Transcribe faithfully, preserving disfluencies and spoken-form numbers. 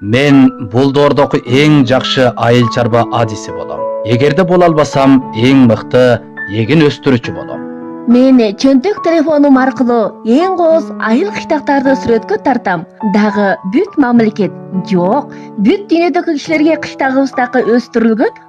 Мен бул доордогу эң жакшы айыл чарба адиси болом. Эгерде боло албасам, эң мыкты эгин өстүрүүчү болом. Мен чөнтөк телефонум аркылуу эң кооз айыл кыштактарды сүрөткө тартам. Дагы бүт мамлекет, жок, бүт дүйнөдөгү кишилерге кыштагы устакы өстүрүлгөн